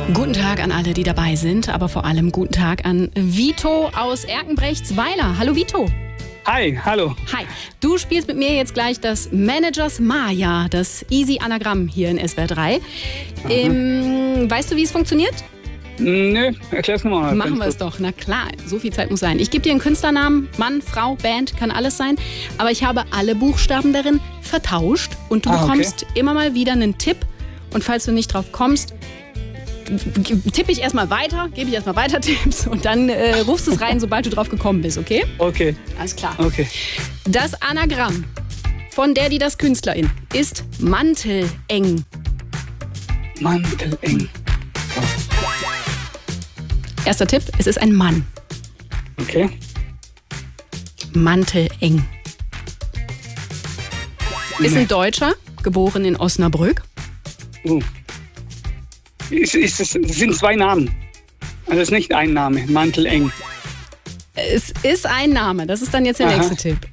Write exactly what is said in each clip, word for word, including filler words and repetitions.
Guten Tag an alle, die dabei sind, aber vor allem guten Tag an Vito aus Erkenbrechtsweiler. Hallo Vito. Hi, hallo. Hi. Du spielst mit mir jetzt gleich das Managers Maya, das Easy Anagramm hier in S W R drei. Ähm, weißt du, wie es funktioniert? Nö, erklär's nochmal. Machen wir es doch. Na klar, so viel Zeit muss sein. Ich gebe dir einen Künstlernamen, Mann, Frau, Band, kann alles sein. Aber ich habe alle Buchstaben darin vertauscht und du Ah, okay. bekommst immer mal wieder einen Tipp. Und falls du nicht drauf kommst, tippe ich erstmal weiter, gebe ich erstmal weiter Tipps und dann äh, rufst du es rein, sobald du drauf gekommen bist, okay? Okay. Alles klar. Okay. Das Anagramm von der, die das Künstlerin, ist manteleng. Manteleng. Erster Tipp, es ist ein Mann. Okay. Manteleng. Ist Nee. ein Deutscher, geboren in Osnabrück. Uh. Ist, ist, es sind zwei Namen. Also es ist nicht ein Name, Manteleng. Es ist ein Name, das ist dann jetzt der Aha. nächste Tipp.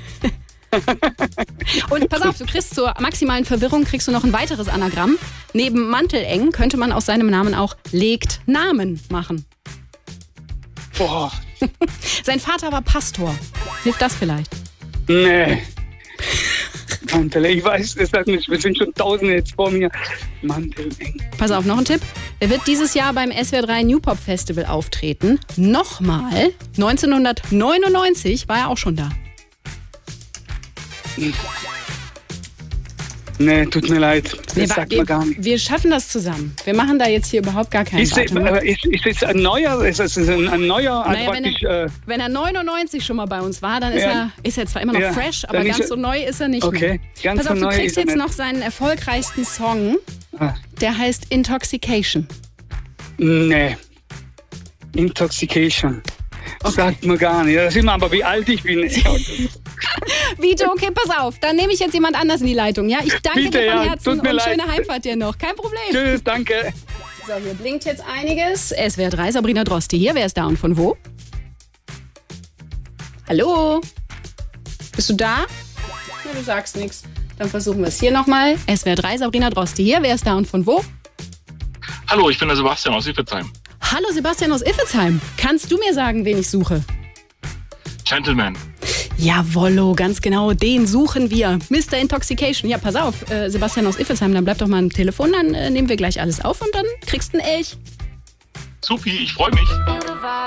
Und pass auf, du kriegst zur maximalen Verwirrung kriegst du noch ein weiteres Anagramm. Neben Manteleng könnte man aus seinem Namen auch legt Namen machen. Boah. Sein Vater war Pastor. Hilft das vielleicht? Nee. Manteleng, ich weiß das nicht. Wir sind schon Tausende jetzt vor mir. Manteleng. Pass auf, noch ein Tipp. Er wird dieses Jahr beim S W R drei New Pop Festival auftreten. Nochmal. neunzehnhundertneunundneunzig war er auch schon da. Nee, tut mir leid. Das Nee, wa- sagt wir, man gar nicht. wir schaffen das zusammen. Wir machen da jetzt hier überhaupt gar keinen Ist, weiter. äh, ist, ist es ein neuer? Ist es ein, ein neuer? Also Naja, wenn praktisch, äh, Wenn er neunundneunzig schon mal bei uns war, dann ist, Ja. er, ist er zwar immer noch Ja, fresh, aber dann ist ganz er- so neu ist er nicht okay, mehr. ganz Pass so auf, du neu kriegst ist er jetzt nicht. noch seinen erfolgreichsten Song, ah, der heißt Intoxication. nee. Intoxication. Sagt mir gar nicht. Da sieht man aber, wie alt ich bin. Vito, okay, pass auf, dann nehme ich jetzt jemand anders in die Leitung. Ja, ich danke Bitte, dir von ja, Herzen tut mir und leid. schöne Heimfahrt dir noch. Kein Problem. Tschüss, danke. So, hier blinkt jetzt einiges. S W R drei, Sabrina Droste hier. Wer ist da und von wo? Hallo? Bist du da? Ja, du sagst nichts. Dann versuchen wir es hier nochmal. S W R drei, Sabrina Droste hier. Wer ist da und von wo? Hallo, ich bin der Sebastian aus Iffezheim. Hallo Sebastian aus Iffezheim. Kannst du mir sagen, wen ich suche? Gentleman. Jawollo, ganz genau, den suchen wir. Mister Intoxication. Ja, pass auf, äh, Sebastian aus Iffezheim, dann bleib doch mal am Telefon, dann äh, nehmen wir gleich alles auf und dann kriegst du einen Elch. Supi, ich freue mich.